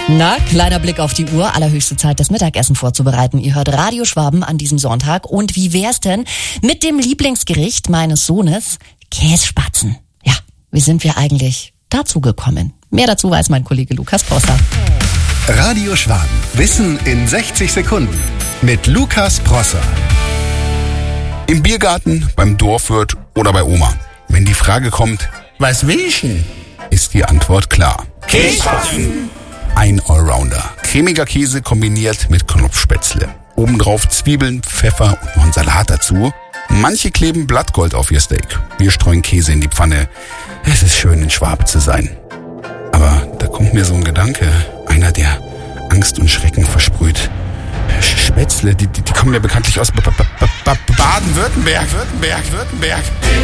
Na, kleiner Blick auf die Uhr. Allerhöchste Zeit, das Mittagessen vorzubereiten. Ihr hört Radio Schwaben an diesem Sonntag. Und wie wär's denn mit dem Lieblingsgericht meines Sohnes, Kässpatzen? Ja, wie sind wir eigentlich dazu gekommen? Mehr dazu weiß mein Kollege Lukas Prosser. Radio Schwaben. Wissen in 60 Sekunden. Mit Lukas Prosser. Im Biergarten, beim Dorfwirt oder bei Oma. Wenn die Frage kommt, was willst du? Ist die Antwort klar. Kässpatzen! Ein Allrounder. Cremiger Käse kombiniert mit Knopfspätzle. Obendrauf Zwiebeln, Pfeffer und noch ein Salat dazu. Manche kleben Blattgold auf ihr Steak. Wir streuen Käse in die Pfanne. Es ist schön, in Schwabe zu sein. Aber da kommt mir so ein Gedanke. Einer, der Angst und Schrecken versprüht. Spätzle, die kommen ja bekanntlich aus Baden-Württemberg. Württemberg.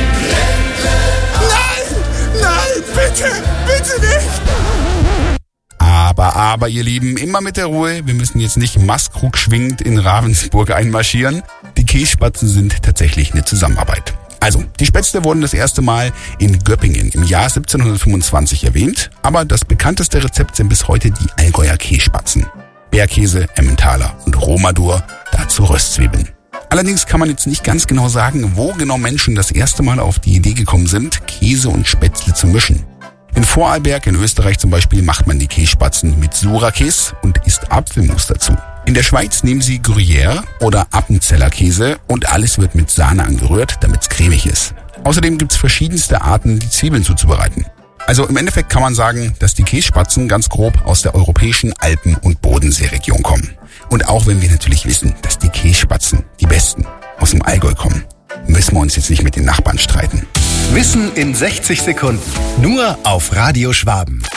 Nein, bitte nicht! Aber, ihr Lieben, immer mit der Ruhe. Wir müssen jetzt nicht maßkrug schwingend in Ravensburg einmarschieren. Die Kässpatzen sind tatsächlich eine Zusammenarbeit. Also, die Spätzle wurden das erste Mal in Göppingen im Jahr 1725 erwähnt. Aber das bekannteste Rezept sind bis heute die Allgäuer Kässpatzen. Bergkäse, Emmentaler und Romadur, dazu Röstzwiebeln. Allerdings kann man jetzt nicht ganz genau sagen, wo genau Menschen das erste Mal auf die Idee gekommen sind, Käse und Spätzle zu mischen. In Vorarlberg in Österreich zum Beispiel macht man die Kässpatzen mit Sura-Käse und isst Apfelmus dazu. In der Schweiz nehmen sie Gruyère oder Appenzeller Käse und alles wird mit Sahne angerührt, damit's cremig ist. Außerdem gibt's verschiedenste Arten, die Zwiebeln zuzubereiten. Also im Endeffekt kann man sagen, dass die Kässpatzen ganz grob aus der europäischen Alpen- und Bodenseeregion kommen. Und auch wenn wir natürlich wissen, dass die Kässpatzen, die besten, aus dem Allgäu kommen, müssen wir uns jetzt nicht mit den Nachbarn streiten. Wissen in 60 Sekunden. Nur auf Radio Schwaben.